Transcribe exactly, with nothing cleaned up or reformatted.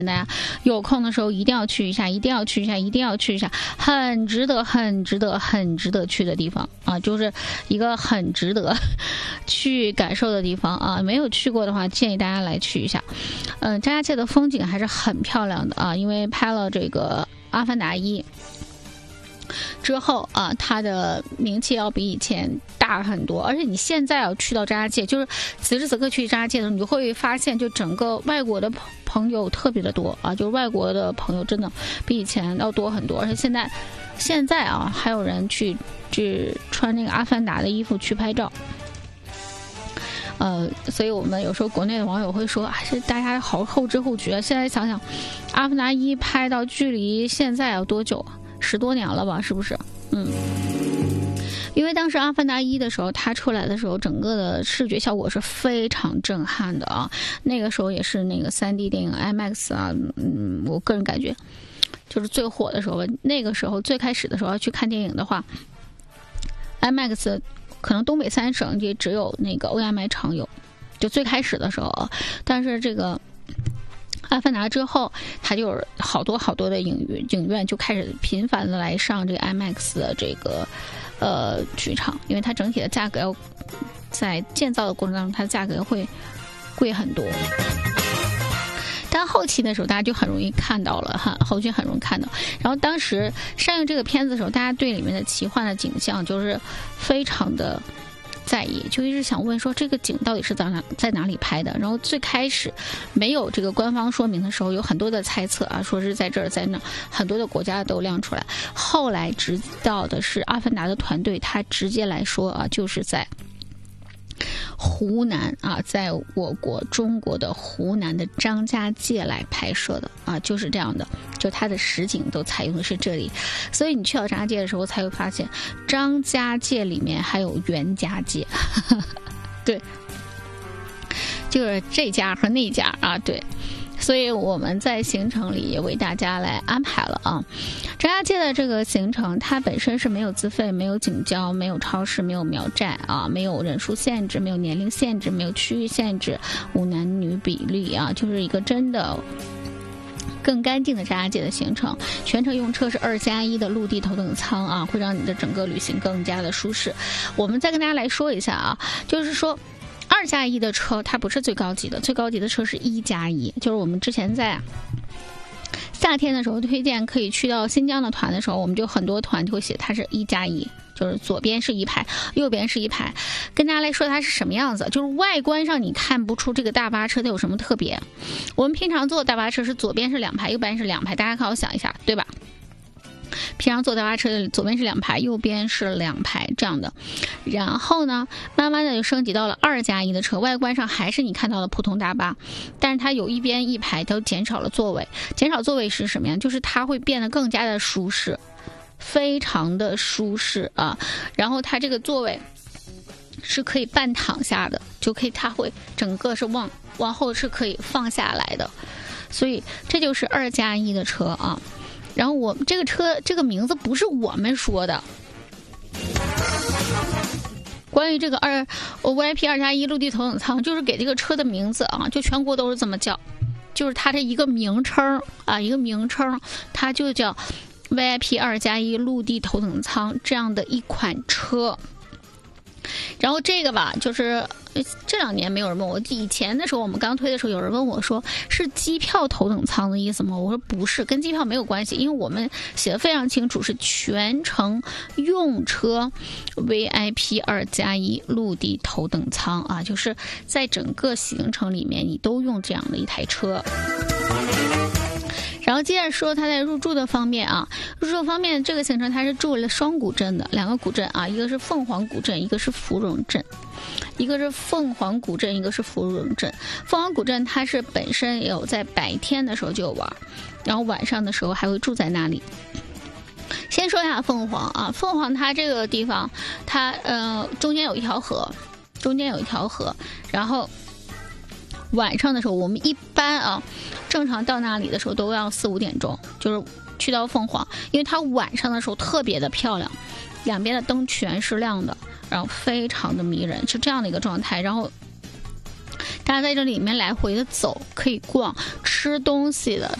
大家有空的时候一定要去一下，一定要去一下，一定要去一下，很值得，很值得，很值得去的地方啊，就是一个很值得去感受的地方啊。没有去过的话，建议大家来去一下。嗯、呃，张家界的风景还是很漂亮的啊，因为拍了这个《阿凡达一》之后啊，它的名气要比以前大很多。而且你现在要去到张家界，就是此时此刻去张家界的时候，你就会发现，就整个外国的朋朋友特别的多啊，就是外国的朋友真的比以前要多很多。而且现在现在啊，还有人去去穿那个阿凡达的衣服去拍照。呃，所以我们有时候国内的网友会说，还是大家好后知后觉。现在想想，阿凡达一拍到距离现在要多久啊？十多年了吧，是不是？嗯，因为当时阿凡达一的时候，它出来的时候，整个的视觉效果是非常震撼的啊。那个时候也是那个 三 D 电影 IMAX 啊，嗯，我个人感觉就是最火的时候。那个时候最开始的时候要去看电影的话 ，IMAX 可能东北三省也只有那个欧亚麦场有，就最开始的时候。但是这个阿凡达之后，它就有好多好多的影院影院就开始频繁的来上这个 IMAX 的这个呃剧场，因为它整体的价格要在建造的过程当中，它的价格会贵很多。但后期的时候，大家就很容易看到了哈，后期很容易看到。然后当时上映这个片子的时候，大家对里面的奇幻的景象就是非常的在意，就一直想问说这个景到底是在哪在哪里拍的。然后最开始没有这个官方说明的时候，有很多的猜测啊，说是在这儿在那，很多的国家都亮出来。后来知道的是阿凡达的团队他直接来说啊，就是在湖南啊，在我国中国的湖南的张家界来拍摄的啊，就是这样的，就它的实景都采用的是这里。所以你去到张家界的时候，才会发现张家界里面还有袁家界，对，就是这家和那家啊，对。所以我们在行程里也为大家来安排了啊。张家界的这个行程，它本身是没有资费、没有景交、没有超市、没有苗寨啊，没有人数限制、没有年龄限制、没有区域限制，无男女比例啊，就是一个真的更干净的张家界的行程。全程用车是二加一的陆地头等舱啊，会让你的整个旅行更加的舒适。我们再跟大家来说一下啊，就是说二加一的车它不是最高级的，最高级的车是一加一，就是我们之前在夏天的时候推荐可以去到新疆的团的时候，我们就很多团就会写它是一加一，就是左边是一排，右边是一排。跟大家来说它是什么样子，就是外观上你看不出这个大巴车它有什么特别。我们平常坐大巴车是左边是两排，右边是两排，大家好想一下，对吧？平常坐大巴车左边是两排，右边是两排这样的。然后呢，慢慢的就升级到了二加一的车，外观上还是你看到的普通大巴，但是它有一边一排都减少了座位。减少座位是什么呀？就是它会变得更加的舒适，非常的舒适啊。然后它这个座位是可以半躺下的，就可以它会整个是往往后是可以放下来的，所以这就是二加一的车啊。然后我这个车这个名字不是我们说的，关于这个二 V I P 二加一陆地头等舱，就是给这个车的名字啊，就全国都是这么叫，就是它的一个名称啊，一个名称，它就叫 V I P 二加一陆地头等舱这样的一款车。然后这个吧，就是这两年没有人问我，以前的时候我们刚推的时候，有人问我说是机票头等舱的意思吗？我说不是，跟机票没有关系，因为我们写的非常清楚，是全程用车 V I P 二加一陆地头等舱啊，就是在整个行程里面你都用这样的一台车。然后接着说它在入住的方面啊，入住方面这个行程它是住了双古镇的，两个古镇啊，一个是凤凰古镇，一个是芙蓉镇，一个是凤凰古镇，一个是芙蓉镇。凤凰古镇它是本身有在白天的时候就有玩，然后晚上的时候还会住在那里。先说一下凤凰啊，凤凰它这个地方，它呃中间有一条河，中间有一条河，然后晚上的时候我们一般啊正常到那里的时候都要四五点钟，就是去到凤凰，因为它晚上的时候特别的漂亮，两边的灯全是亮的，然后非常的迷人，是这样的一个状态。然后大大家在这里面来回的走，可以逛，吃东西的